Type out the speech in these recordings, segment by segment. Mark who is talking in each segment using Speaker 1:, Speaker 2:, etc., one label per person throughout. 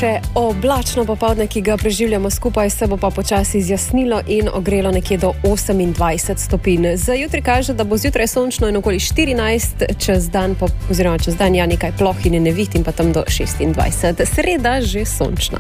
Speaker 1: še oblačno popoldne, ki ga preživljamo skupaj, se bo pa počasi zjasnilo in ogrelo nekje do 28 stopinj. Za jutri kaže, da bo zjutraj sončno in okoli 14, čez dan ja, nekaj ploh in neviht in pa tam do 26. Sreda že sončna.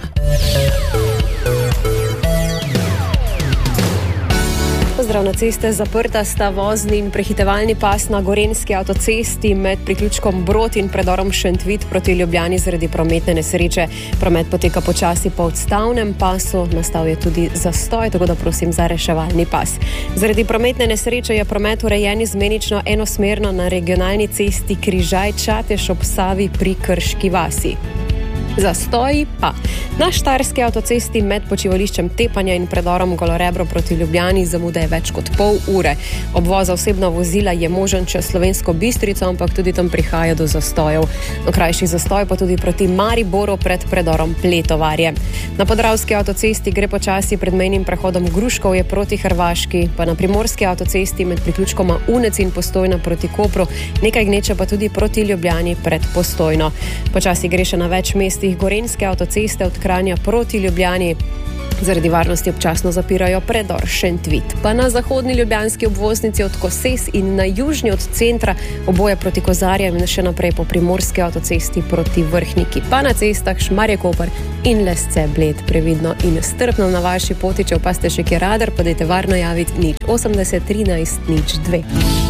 Speaker 1: Pozdrav na ceste, zaprta sta vozni in prehitevalni pas na Gorenjski avtocesti med priključkom Brod in predorom Šentvit proti Ljubljani zaradi prometne nesreče. Promet poteka počasi po odstavnem pasu, nastal je tudi zastoj, tako da prosim za reševalni pas. Zaradi prometne nesreče je promet urejen izmenično enosmerno na regionalni cesti Križaj-Čatež ob Savi pri Krški vasi. Zastoji pa na Štajerski avtocesti med počivališčem Tepanja in predorom Golorebro proti Ljubljani zamude je več kot pol ure. Obvoz za osebna vozila je možen čez Slovensko Bistrico, ampak tudi tam prihaja do zastojev. Krajši zastoj pa tudi proti Mariboru pred predorom Pletovarje. Na Podravski avtocesti gre počasi pred mejnim prehodom Gruškovje proti Hrvaški, pa na Primorski avtocesti med priključkoma Unec in Postojna proti Kopru, nekaj gneče pa tudi proti Ljubljani pred Postojno. Počasi gre še na več mest Gorenjske avtoceste od Kranja proti Ljubljani. Zaradi varnosti občasno zapirajo predor Šentvit. Pa na zahodni ljubljanski obvoznici od Koses in na južni od centra oboje proti Kozarjem in še naprej po Primorski avtocesti proti Vrhniki. Pa na cestah Šmarje-Koper in Lesce-Bled. Previdno in strpno na vaši poti, če opazite še kje radar, pa dajte varno javiti 080 13 02.